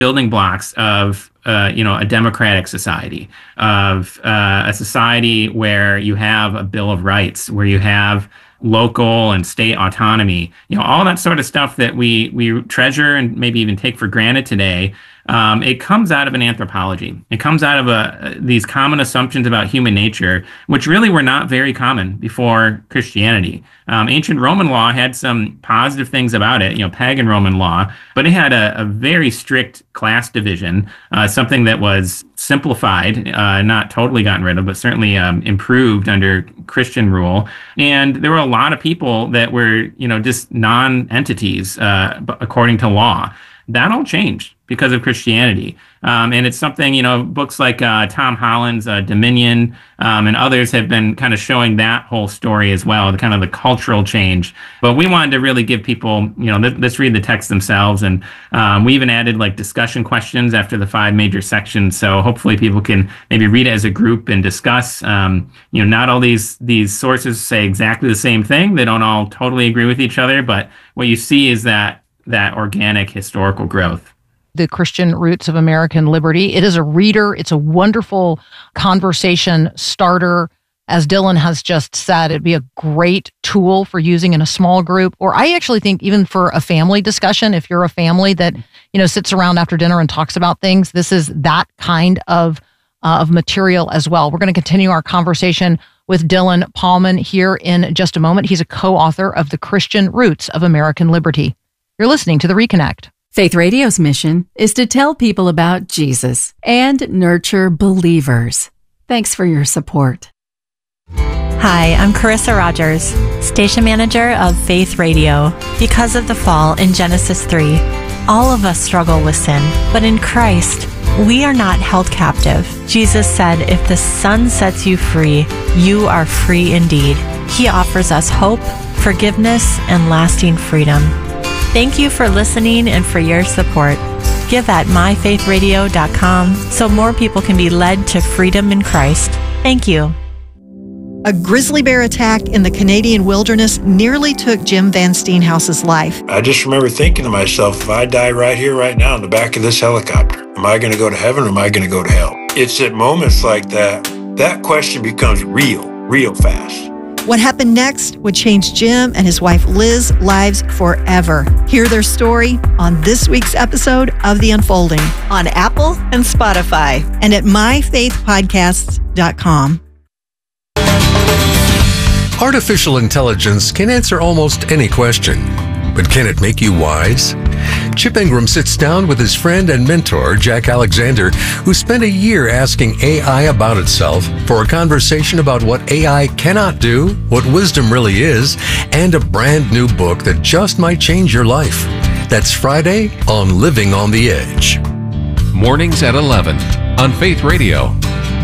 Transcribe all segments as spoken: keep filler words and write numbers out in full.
building blocks of uh, you know a democratic society, of uh, a society where you have a Bill of Rights, where you have local and state autonomy, you know, all that sort of stuff that we we treasure and maybe even take for granted today. Um, it comes out of an anthropology. It comes out of a, these common assumptions about human nature, which really were not very common before Christianity. Um, ancient Roman law had some positive things about it, you know, pagan Roman law, but it had a, a very strict class division, uh, something that was simplified, uh, not totally gotten rid of, but certainly um, improved under Christian rule. And there were a lot of people that were, you know, just non-entities uh, according to law. That all changed because of Christianity. Um, and it's something, you know, books like uh, Tom Holland's uh, Dominion um, and others have been kind of showing that whole story as well, the kind of the cultural change. But we wanted to really give people, you know, th- let's read the text themselves. And um, we even added like discussion questions after the five major sections. So hopefully people can maybe read it as a group and discuss. Um, you know, not all these, these sources say exactly the same thing. They don't all totally agree with each other. But what you see is that that organic historical growth. The Christian Roots of American Liberty. It is a reader. It's a wonderful conversation starter. As Dylan has just said, it'd be a great tool for using in a small group, or I actually think even for a family discussion. If you're a family that, you know, sits around after dinner and talks about things, this is that kind of uh, of material as well. We're going to continue our conversation with Dylan Pahlman here in just a moment. He's a co-author of The Christian Roots of American Liberty. You're listening to The Reconnect. Faith Radio's mission is to tell people about Jesus and nurture believers. Thanks for your support. Hi, I'm Carissa Rogers, station manager of Faith Radio. Because of the fall in Genesis three, all of us struggle with sin, but in Christ, we are not held captive. Jesus said, if the Son sets you free, you are free indeed. He offers us hope, forgiveness, and lasting freedom. Thank you for listening and for your support. Give at my faith radio dot com so more people can be led to freedom in Christ. Thank you. A grizzly bear attack in the Canadian wilderness nearly took Jim Van Steenhouse's life. I just remember thinking to myself, if I die right here, right now, in the back of this helicopter, am I going to go to heaven or am I going to go to hell? It's at moments like that, that question becomes real, real fast. What happened next would change Jim and his wife Liz's lives forever. Hear their story on this week's episode of The Unfolding on Apple and Spotify and at my faith podcasts dot com. Artificial intelligence can answer almost any question, but can it make you wise? Chip Ingram sits down with his friend and mentor, Jack Alexander, who spent a year asking A I about itself for a conversation about what A I cannot do, what wisdom really is, and a brand new book that just might change your life. That's Friday on Living on the Edge. Mornings at eleven on Faith Radio.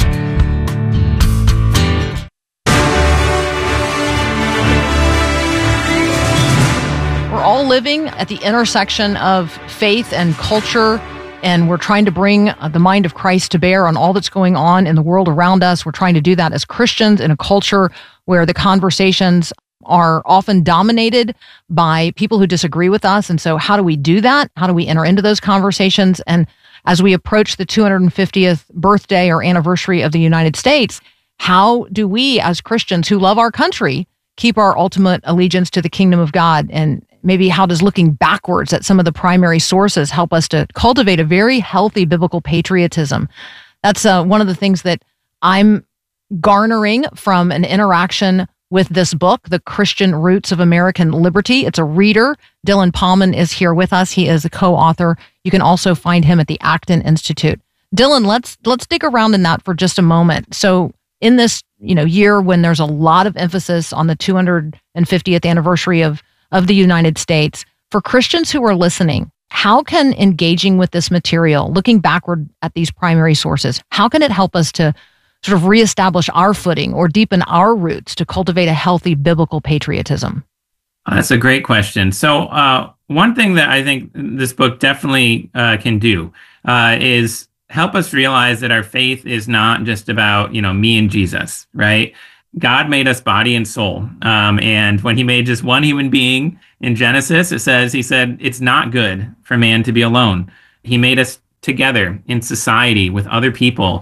All living at the intersection of faith and culture, and we're trying to bring the mind of Christ to bear on all that's going on in the world around us. We're trying to do that as Christians in a culture where the conversations are often dominated by people who disagree with us. And so how do we do that? How do we enter into those conversations? And as we approach the two hundred fiftieth birthday or anniversary of the United States, how do we as Christians who love our country keep our ultimate allegiance to the kingdom of God? And maybe how does looking backwards at some of the primary sources help us to cultivate a very healthy biblical patriotism? That's uh, one of the things that I'm garnering from an interaction with this book, The Christian Roots of American Liberty. It's a reader. Dylan Pahlman is here with us. He is a co-author. You can also find him at the Acton Institute. Dylan, let's let's dig around in that for just a moment. So in this, you know, year when there's a lot of emphasis on the two hundred fiftieth anniversary of of the United States, for Christians who are listening, how can engaging with this material, looking backward at these primary sources, how can it help us to sort of reestablish our footing or deepen our roots to cultivate a healthy biblical patriotism? That's a great question. So uh, one thing that I think this book definitely uh, can do uh, is help us realize that our faith is not just about, you know, me and Jesus, right? God made us body and soul. Um, and when he made just one human being in Genesis, it says, he said, it's not good for man to be alone. He made us together in society with other people.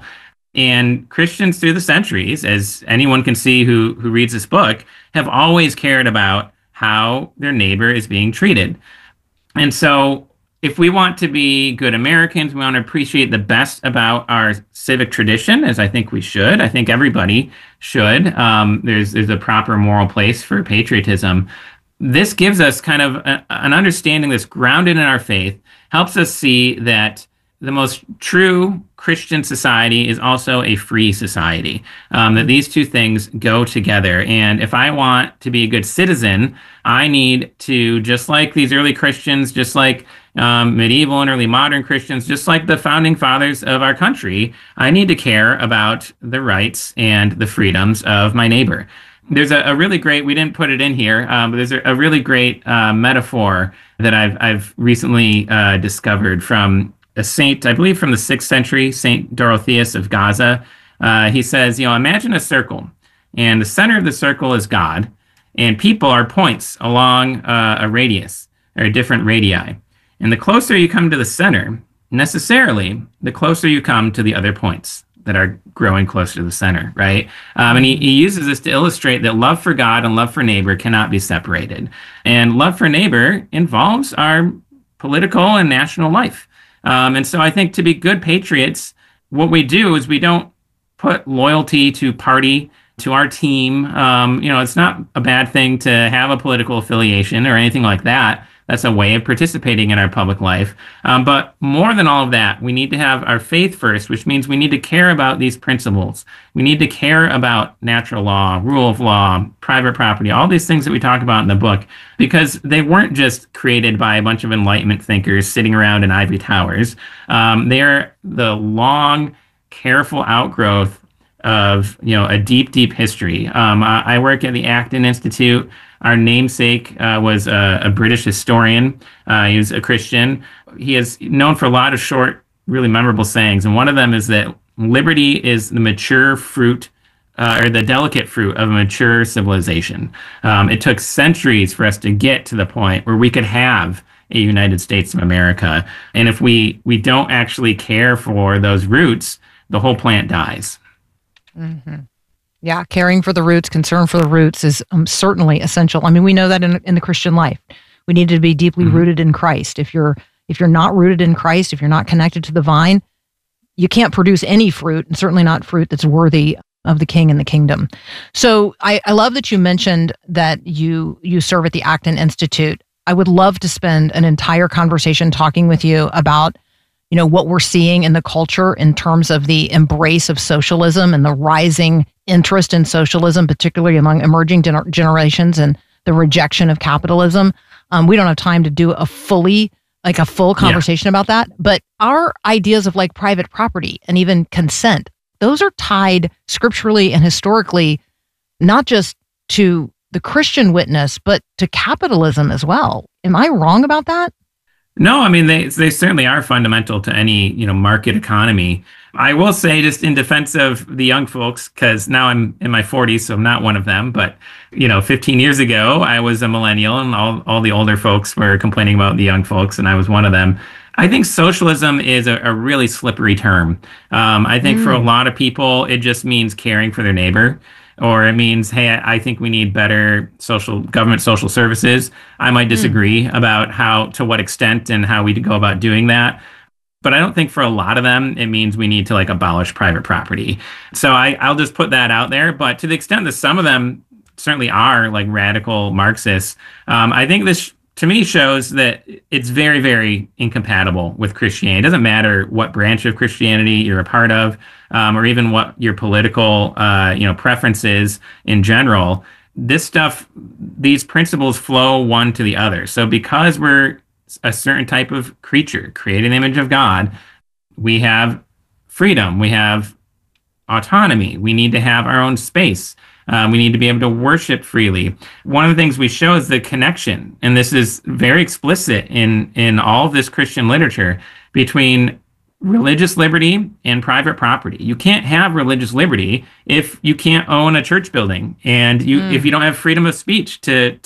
And Christians through the centuries, as anyone can see who, who reads this book, have always cared about how their neighbor is being treated. And so if we want to be good Americans, we want to appreciate the best about our civic tradition, as I think we should. I think everybody should. Um, there's, there's a proper moral place for patriotism. This gives us kind of a, an understanding that's grounded in our faith, helps us see that the most true Christian society is also a free society, um, that these two things go together. And if I want to be a good citizen, I need to, just like these early Christians, just like um, medieval and early modern Christians, just like the founding fathers of our country, I need to care about the rights and the freedoms of my neighbor. There's a, a really great, we didn't put it in here, um, but there's a, a really great uh, metaphor that I've, I've recently uh, discovered from a saint, I believe from the sixth century, Saint Dorotheus of Gaza. Uh, he says, you know, imagine a circle, and the center of the circle is God, and people are points along uh, a radius, or different radii. And the closer you come to the center, necessarily, the closer you come to the other points that are growing closer to the center, right? Um, and he, he uses this to illustrate that love for God and love for neighbor cannot be separated. And love for neighbor involves our political and national life. Um, and so I think to be good patriots, what we do is we don't put loyalty to party, to our team. Um, you know, it's not a bad thing to have a political affiliation or anything like that. That's a way of participating in our public life. Um, but more than all of that, we need to have our faith first, which means we need to care about these principles. We need to care about natural law, rule of law, private property, all these things that we talk about in the book, because they weren't just created by a bunch of Enlightenment thinkers sitting around in ivory towers. Um, they're the long, careful outgrowth of, you know, a deep, deep history. Um, I, I work at the Acton Institute. Our namesake uh, was a, a British historian. Uh, he was a Christian. He is known for a lot of short, really memorable sayings. And one of them is that liberty is the mature fruit, uh, or the delicate fruit of a mature civilization. Um, it took centuries for us to get to the point where we could have a United States of America. And if we, we don't actually care for those roots, the whole plant dies. Mm-hmm. Yeah, caring for the roots, concern for the roots is um, certainly essential. I mean, we know that in, in the Christian life, we need to be deeply mm-hmm. rooted in Christ. If you're if you're not rooted in Christ, if you're not connected to the vine, you can't produce any fruit, and certainly not fruit that's worthy of the King and the kingdom. So I, I love that you mentioned that you you serve at the Acton Institute. I would love to spend an entire conversation talking with you about, you know, what we're seeing in the culture in terms of the embrace of socialism and the rising interest in socialism, particularly among emerging gener- generations, and the rejection of capitalism. Um, we don't have time to do a fully, like a full conversation yeah. about that. But our ideas of like private property and even consent, those are tied scripturally and historically, not just to the Christian witness, but to capitalism as well. Am I wrong about that? No, I mean, they they certainly are fundamental to any, you know, market economy. I will say, just in defense of the young folks, because now I'm in my forties, so I'm not one of them. But, you know, fifteen years ago, I was a millennial, and all, all the older folks were complaining about the young folks, and I was one of them. I think socialism is a, a really slippery term. Um, I think mm. for a lot of people, it just means caring for their neighbor. Or it means, hey, I think we need better social government social services. I might disagree mm. about how, to what extent and how we go about doing that. But I don't think for a lot of them, it means we need to like abolish private property. So I, I'll just put that out there. But to the extent that some of them certainly are like radical Marxists, um, I think this, to me, shows that it's very, very incompatible with Christianity. It doesn't matter what branch of Christianity you're a part of, um, or even what your political, uh, you know, preference is in general. This stuff, these principles flow one to the other. So because we're a certain type of creature created in the image of God, we have freedom, we have autonomy, we need to have our own space. Um, we need to be able to worship freely. One of the things we show is the connection, and this is very explicit in, in all of this Christian literature, between religious liberty and private property. You can't have religious liberty if you can't own a church building, and you mm. if you don't have freedom of speech to to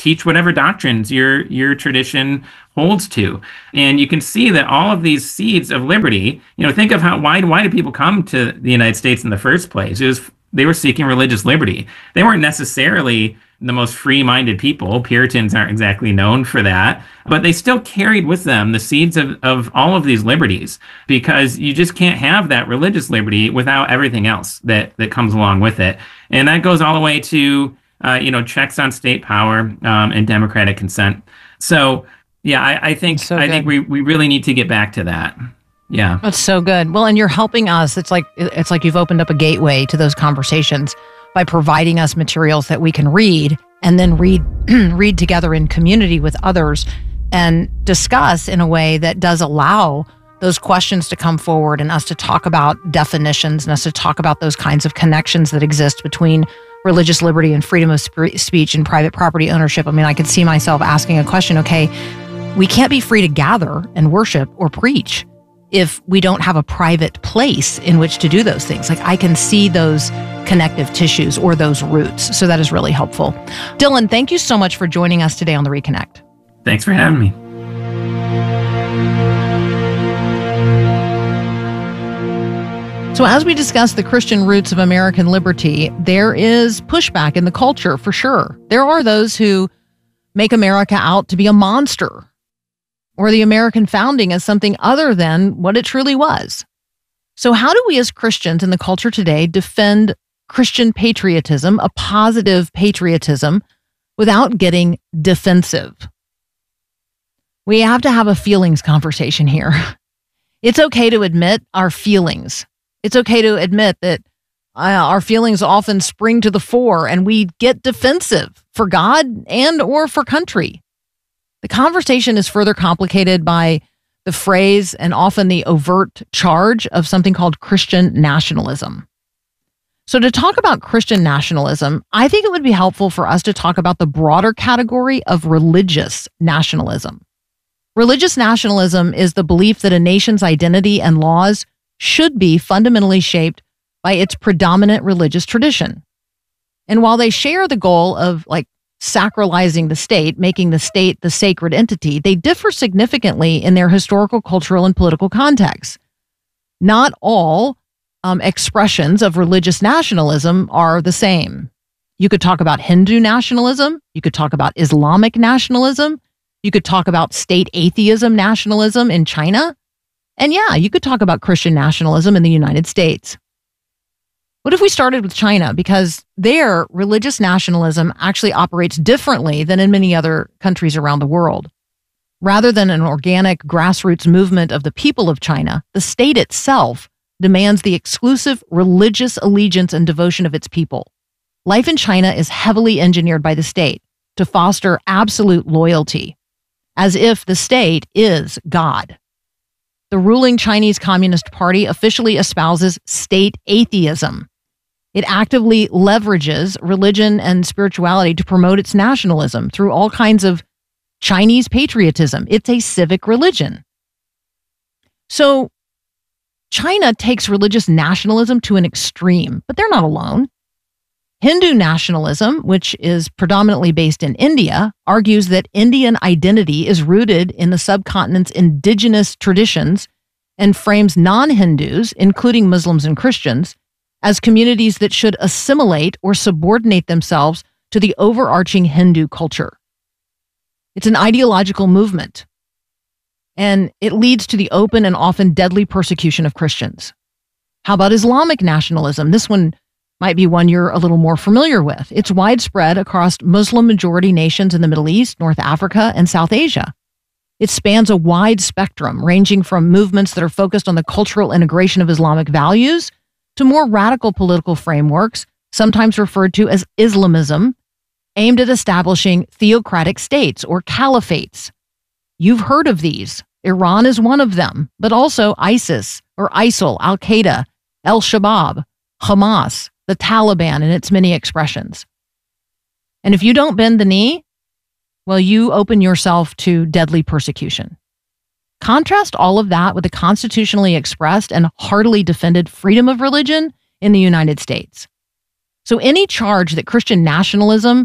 teach whatever doctrines your your tradition holds to. And you can see that all of these seeds of liberty, you know, think of how why why did people come to the United States in the first place? It was they were seeking religious liberty. They weren't necessarily the most free-minded people. Puritans aren't exactly known for that, but they still carried with them the seeds of, of all of these liberties, because you just can't have that religious liberty without everything else that, that comes along with it. And that goes all the way to, uh, you know, checks on state power um, and democratic consent. So, yeah, I, I think so I think we, we really need to get back to that. Yeah. That's so good. Well, and you're helping us. It's like it's like you've opened up a gateway to those conversations by providing us materials that we can read and then read read together in community with others and discuss in a way that does allow those questions to come forward and us to talk about definitions and us to talk about those kinds of connections that exist between religious liberty and freedom of sp- speech and private property ownership. I mean, I could see myself asking a question, okay, we can't be free to gather and worship or preach if we don't have a private place in which to do those things. Like, I can see those connective tissues or those roots. So that is really helpful. Dylan, thank you so much for joining us today on the Reconnect. Thanks for having me. So as we discuss the Christian roots of American liberty, there is pushback in the culture for sure. There are those who make America out to be a monster, or the American founding as something other than what it truly was. So how do we as Christians in the culture today defend Christian patriotism, a positive patriotism, without getting defensive? We have to have a feelings conversation here. It's okay to admit our feelings. It's okay to admit that uh, our feelings often spring to the fore and we get defensive for God and or for country. The conversation is further complicated by the phrase and often the overt charge of something called Christian nationalism. So to talk about Christian nationalism, I think it would be helpful for us to talk about the broader category of religious nationalism. Religious nationalism is the belief that a nation's identity and laws should be fundamentally shaped by its predominant religious tradition. And while they share the goal of like sacralizing the state, making the state the sacred entity, they differ significantly in their historical, cultural, and political contexts. Not all um, expressions of religious nationalism are the same. You could talk about Hindu nationalism. You could talk about Islamic nationalism. You could talk about state atheism nationalism in China. And yeah, you could talk about Christian nationalism in the United States. What if we started with China? Because their religious nationalism actually operates differently than in many other countries around the world. Rather than an organic grassroots movement of the people of China, the state itself demands the exclusive religious allegiance and devotion of its people. Life in China is heavily engineered by the state to foster absolute loyalty, as if the state is God. The ruling Chinese Communist Party officially espouses state atheism. It actively leverages religion and spirituality to promote its nationalism through all kinds of Chinese patriotism. It's a civic religion. So China takes religious nationalism to an extreme, but they're not alone. Hindu nationalism, which is predominantly based in India, argues that Indian identity is rooted in the subcontinent's indigenous traditions and frames non-Hindus, including Muslims and Christians, as communities that should assimilate or subordinate themselves to the overarching Hindu culture. It's an ideological movement, and it leads to the open and often deadly persecution of Christians. How about Islamic nationalism? This one might be one you're a little more familiar with. It's widespread across Muslim-majority nations in the Middle East, North Africa, and South Asia. It spans a wide spectrum, ranging from movements that are focused on the cultural integration of Islamic values to more radical political frameworks, sometimes referred to as Islamism, aimed at establishing theocratic states or caliphates. You've heard of these. Iran is one of them, but also ISIS or ISIL, Al-Qaeda, El-Shabaab, Hamas, the Taliban in its many expressions. And if you don't bend the knee, well, you open yourself to deadly persecution. Contrast all of that with the constitutionally expressed and heartily defended freedom of religion in the United States. So any charge that Christian nationalism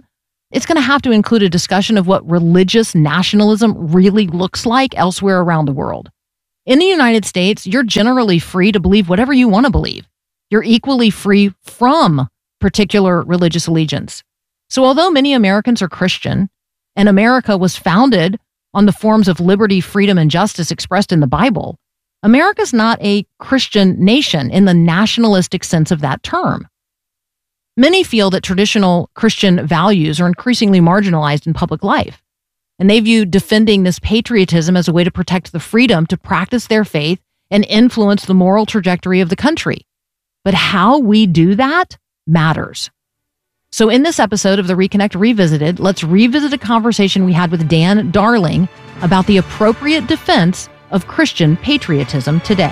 it's going to have to include a discussion of what religious nationalism really looks like elsewhere around the world. In the United States, you're generally free to believe whatever you want to believe. You're equally free from particular religious allegiance. So although many Americans are Christian, and America was founded on the forms of liberty, freedom, and justice expressed in the Bible, America's not a Christian nation in the nationalistic sense of that term. Many feel that traditional Christian values are increasingly marginalized in public life, and they view defending this patriotism as a way to protect the freedom to practice their faith and influence the moral trajectory of the country. But how we do that matters. So in this episode of the Reconnect Revisited, let's revisit a conversation we had with Dan Darling about the appropriate defense of Christian patriotism today.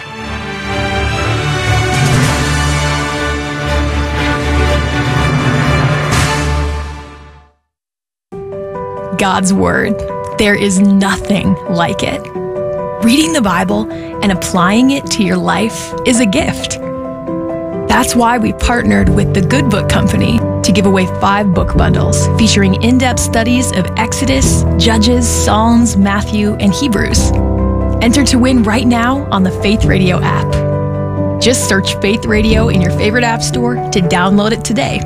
God's Word. There is nothing like it. Reading the Bible and applying it to your life is a gift. That's why we partnered with the Good Book Company to give away five book bundles featuring in-depth studies of Exodus, Judges, Psalms, Matthew, and Hebrews. Enter to win right now on the Faith Radio app. Just search Faith Radio in your favorite app store to download it today.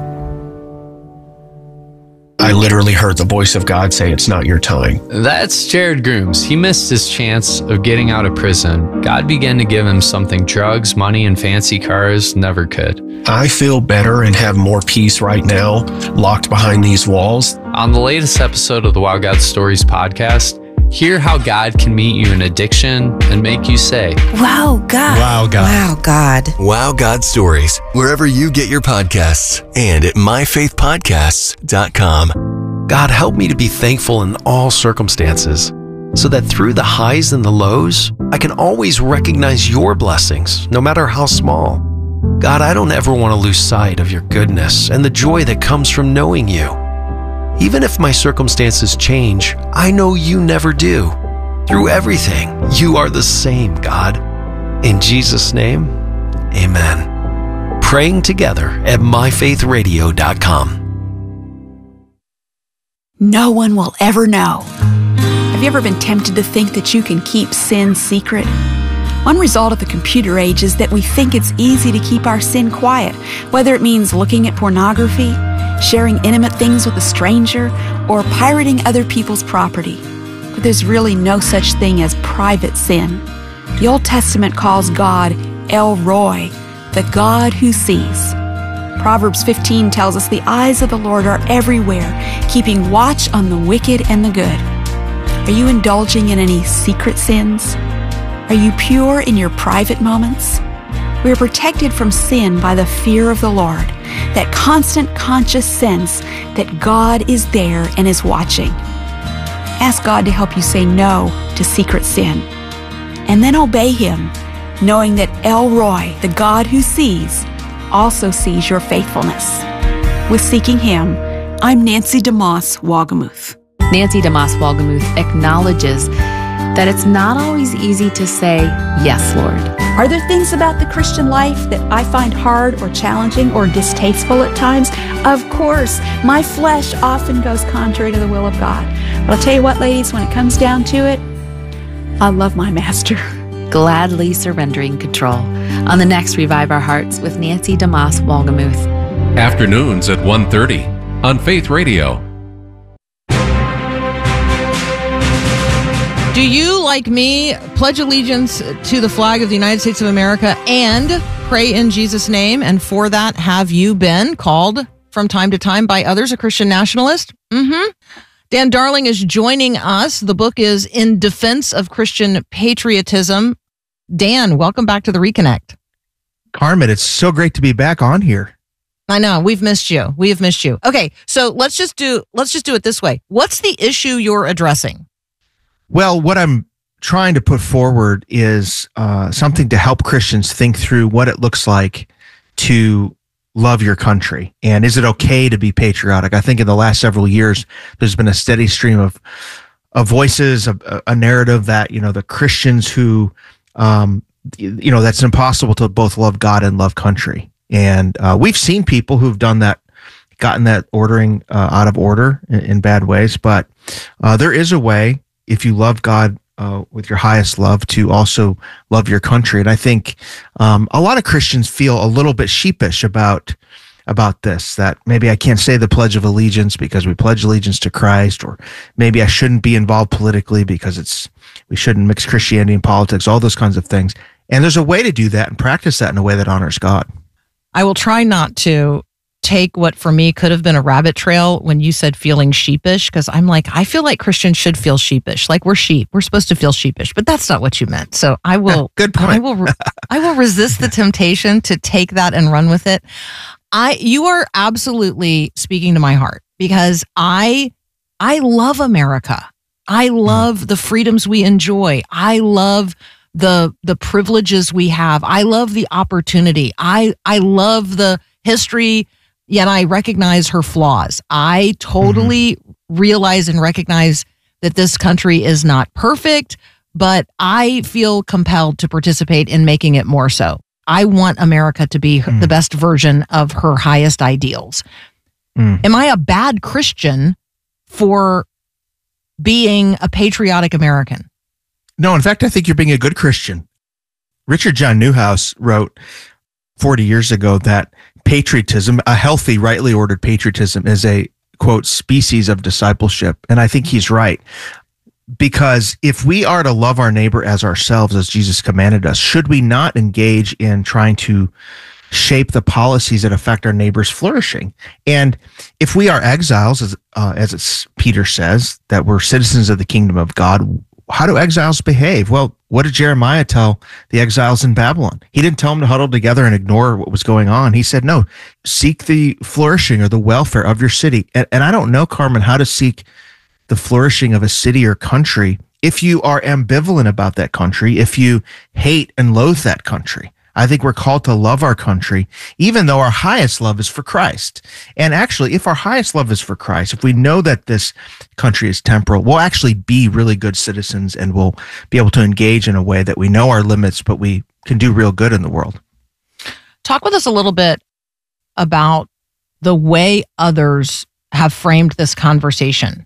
I literally heard the voice of God say, "It's not your time." That's Jared Grooms. He missed his chance of getting out of prison. God began to give him something drugs, money, and fancy cars never could. I feel better and have more peace right now, locked behind these walls. On the latest episode of the Wow God Stories podcast, hear how God can meet you in addiction and make you say, "Wow, God. Wow, God. Wow, God." Wow God Stories, wherever you get your podcasts and at my faith podcasts dot com. God, help me to be thankful in all circumstances, so that through the highs and the lows, I can always recognize your blessings, no matter how small. God, I don't ever want to lose sight of your goodness and the joy that comes from knowing you. Even if my circumstances change, I know you never do. Through everything, you are the same, God. In Jesus' name, amen. Praying together at my faith radio dot com. No one will ever know. Have you ever been tempted to think that you can keep sin secret? One result of the computer age is that we think it's easy to keep our sin quiet, whether it means looking at pornography, sharing intimate things with a stranger, or pirating other people's property. But there's really no such thing as private sin. The Old Testament calls God El Roi, the God who sees. Proverbs fifteen tells us the eyes of the Lord are everywhere, keeping watch on the wicked and the good. Are you indulging in any secret sins? Are you pure in your private moments? We are protected from sin by the fear of the Lord, that constant conscious sense that God is there and is watching. Ask God to help you say no to secret sin, and then obey Him, knowing that El Roi, the God who sees, also sees your faithfulness. With Seeking Him, I'm Nancy DeMoss Wolgemuth. Nancy DeMoss Wolgemuth acknowledges that it's not always easy to say, "Yes, Lord." Are there things about the Christian life that I find hard or challenging or distasteful at times? Of course, my flesh often goes contrary to the will of God. But I'll tell you what, ladies, when it comes down to it, I love my master. Gladly surrendering control. On the next Revive Our Hearts with Nancy DeMoss Wolgemuth. Afternoons at one thirty on Faith Radio. Do you, like me, pledge allegiance to the flag of the United States of America and pray in Jesus' name? And for that, have you been called from time to time by others a Christian nationalist? Mm-hmm. Dan Darling is joining us. The book is In Defense of Christian Patriotism. Dan, welcome back to the Reconnect. Carmen, it's so great to be back on here. I know, we've missed you. We have missed you. Okay, so let's just do let's just do it this way. What's the issue you're addressing? Well, what I'm trying to put forward is uh, something to help Christians think through what it looks like to love your country. And is it okay to be patriotic? I think in the last several years, there's been a steady stream of, of voices, a, a narrative that, you know, the Christians who, um, you know, that's impossible to both love God and love country. And uh, we've seen people who've done that gotten that ordering uh, out of order in, in bad ways. But uh, there is a way, if you love God uh, with your highest love, to also love your country. And I think um, a lot of Christians feel a little bit sheepish about about this, that maybe I can't say the Pledge of Allegiance because we pledge allegiance to Christ, or maybe I shouldn't be involved politically because it's we shouldn't mix Christianity and politics, all those kinds of things. And there's a way to do that and practice that in a way that honors God. I will try not to take what for me could have been a rabbit trail when you said feeling sheepish, because I'm like, I feel like Christians should feel sheepish, like we're sheep. We're supposed to feel sheepish, but that's not what you meant. So I will, good point. I will, I will resist the temptation to take that and run with it. I, you are absolutely speaking to my heart, because I, I love America. I love the freedoms we enjoy. I love the the privileges we have. I love the opportunity. I I love the history, yet I recognize her flaws. I totally mm-hmm. realize and recognize that this country is not perfect, but I feel compelled to participate in making it more so. I want America to be mm. the best version of her highest ideals. Mm. Am I a bad Christian for being a patriotic American? No, in fact, I think you're being a good Christian. Richard John Neuhaus wrote forty years ago that patriotism, a healthy, rightly ordered patriotism, is a, quote, species of discipleship. And I think he's right. Because if we are to love our neighbor as ourselves, as Jesus commanded us, should we not engage in trying to shape the policies that affect our neighbor's flourishing? And if we are exiles, as, uh, as it's, Peter says, that we're citizens of the kingdom of God, how do exiles behave? Well, what did Jeremiah tell the exiles in Babylon? He didn't tell them to huddle together and ignore what was going on. He said, no, seek the flourishing or the welfare of your city. And, and I don't know, Carmen, how to seek the flourishing of a city or country if you are ambivalent about that country, if you hate and loathe that country. I think we're called to love our country, even though our highest love is for Christ. And actually, if our highest love is for Christ, if we know that this country is temporal, we'll actually be really good citizens, and we'll be able to engage in a way that we know our limits, but we can do real good in the world. Talk with us a little bit about the way others have framed this conversation.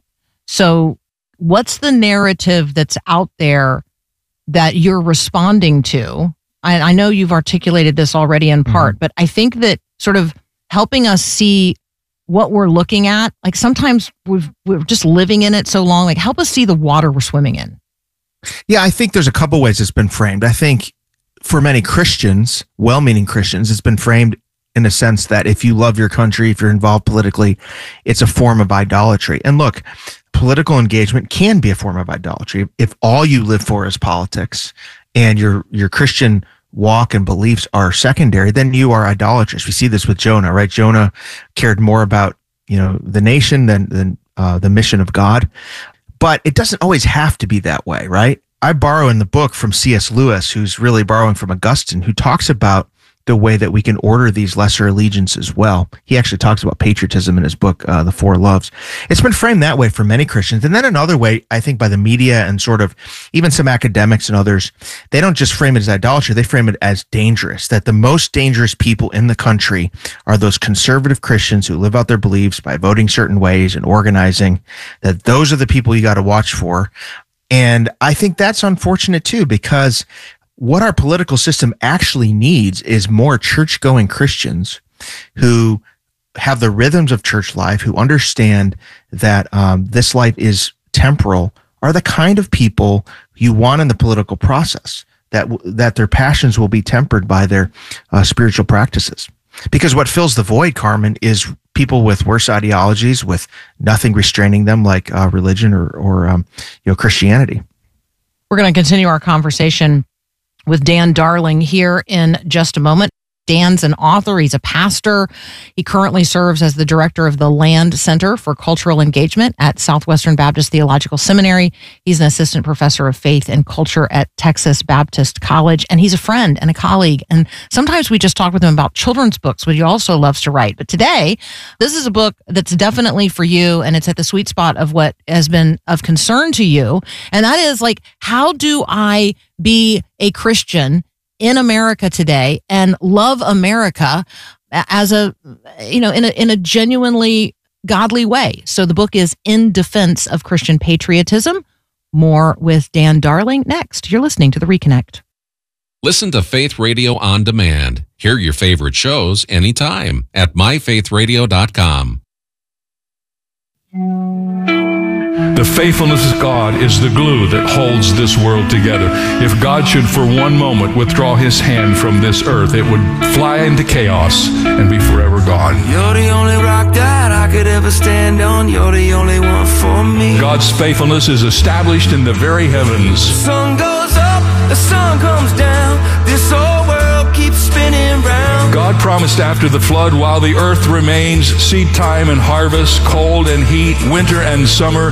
So what's the narrative that's out there that you're responding to? I, I know you've articulated this already in part, mm-hmm. but I think that sort of helping us see what we're looking at, like sometimes we've, we're just living in it so long, like help us see the water we're swimming in. Yeah, I think there's a couple ways it's been framed. I think for many Christians, well-meaning Christians, it's been framed in a sense that if you love your country, if you're involved politically, it's a form of idolatry. And look, political engagement can be a form of idolatry. If all you live for is politics and your your Christian walk and beliefs are secondary, then you are idolatrous. We see this with Jonah, right? Jonah cared more about, you know, the nation than, than uh, the mission of God. But it doesn't always have to be that way, right? I borrow in the book from C S Lewis, who's really borrowing from Augustine, who talks about the way that we can order these lesser allegiances well. He actually talks about patriotism in his book, uh, The Four Loves. It's been framed that way for many Christians. And then another way, I think, by the media and sort of even some academics and others, they don't just frame it as idolatry, they frame it as dangerous, that the most dangerous people in the country are those conservative Christians who live out their beliefs by voting certain ways and organizing, that those are the people you got to watch for. And I think that's unfortunate too, because what our political system actually needs is more church-going Christians who have the rhythms of church life, who understand that um, this life is temporal, are the kind of people you want in the political process, that that their passions will be tempered by their uh, spiritual practices. Because what fills the void, Carmen, is people with worse ideologies, with nothing restraining them like uh, religion or, or um, you know, Christianity. We're going to continue our conversation with Dan Darling here in just a moment. Dan's an author. He's a pastor. He currently serves as the director of the Land Center for Cultural Engagement at Southwestern Baptist Theological Seminary. He's an assistant professor of faith and culture at Texas Baptist College, and he's a friend and a colleague. And sometimes we just talk with him about children's books, which he also loves to write. But today, this is a book that's definitely for you, and it's at the sweet spot of what has been of concern to you. And that is like, how do I be a Christian in America today and love America as a, you know, in a, in a genuinely godly way. So the book is In Defense of Christian Patriotism. More with Dan Darling next. You're listening to The Reconnect. Listen to Faith Radio on demand. Hear your favorite shows anytime at my faith radio dot com. The faithfulness of God is the glue that holds this world together. If God should for one moment withdraw his hand from this earth, it would fly into chaos and be forever gone. You're the only rock that I could ever stand on. You're the only one for me. God's faithfulness is established in the very heavens. The sun goes up, the sun comes down. This whole world keeps spinning round. God promised after the flood, while the earth remains, seed time and harvest, cold and heat, winter and summer,